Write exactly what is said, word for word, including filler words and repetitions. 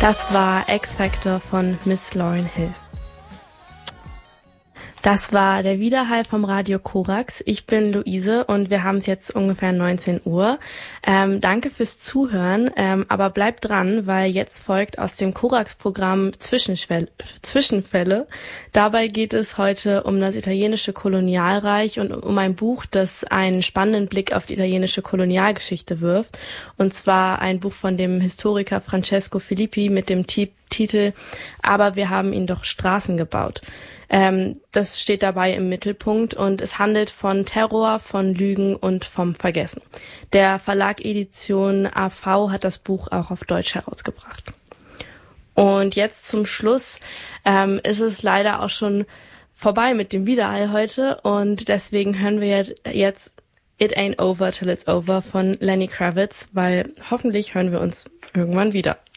Das war X-Factor von Miss Lauryn Hill. Das war der Widerhall vom Radio Korax. Ich bin Luise und wir haben es jetzt ungefähr neunzehn Uhr. Ähm, danke fürs Zuhören, ähm, aber bleibt dran, weil jetzt folgt aus dem Korax-Programm Zwischenschwell- Zwischenfälle. Dabei geht es heute um das italienische Kolonialreich und um ein Buch, das einen spannenden Blick auf die italienische Kolonialgeschichte wirft. Und zwar ein Buch von dem Historiker Francesco Filippi mit dem T- Titel "Aber wir haben ihnen doch Straßen gebaut". Ähm, das steht dabei im Mittelpunkt und es handelt von Terror, von Lügen und vom Vergessen. Der Verlag Edition A V hat das Buch auch auf Deutsch herausgebracht. Und jetzt zum Schluss ähm, ist es leider auch schon vorbei mit dem Widerhall heute und deswegen hören wir jetzt It Ain't Over Till It's Over von Lenny Kravitz, weil hoffentlich hören wir uns irgendwann wieder.